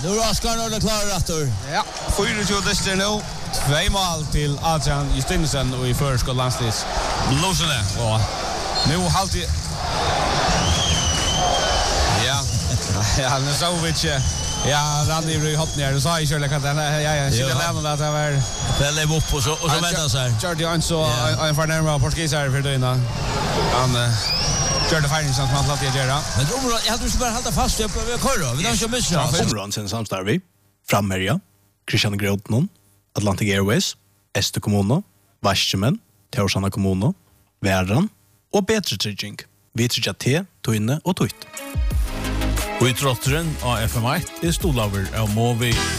Nu är Oskar Norrle klar efter. Ja, 24 dyster nu. 2 mål till Adrian Justinsen och i förskott landstids. Blåsene. Och nu halvtid. Ja, nu så vi ja, Randy Rui hot ner. Du sa ju själv att ja, så det lämnar att det var Pelle upp och så väntar så här. Jordi han så en förnärmare portugis här för då innan. Han gör det färdigt som man alltid gör. Men jag hade ju bara hålla fast upp vi kör. Vi har ju missat. Områden sen samstar vi. Frammerja, Christian Grodnon, Atlantic Airways, Este Kommuno, Varsjemen, Teorsana Kommuno, Värran och Bättre Trygging. Vi tryggar te, toinne och tutt. Og i trotteren av FM1 stolar av Movi.